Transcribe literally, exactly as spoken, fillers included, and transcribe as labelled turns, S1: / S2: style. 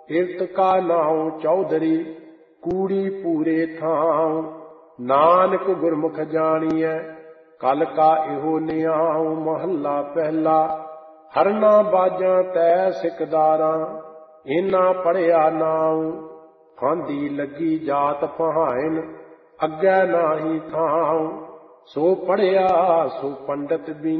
S1: इर्त का नाउ चौधरी कूड़ी पूरे थाऊ। नानक गुरमुख जानिए कल का इहो नियाऊ। महला पहला हरना बाजा तै सिकदारा इना पढ़िया नाऊ। फांदी लगी जात पहाइन अग्गै नाही थाऊ। सो पढ़िया सो पंडित भी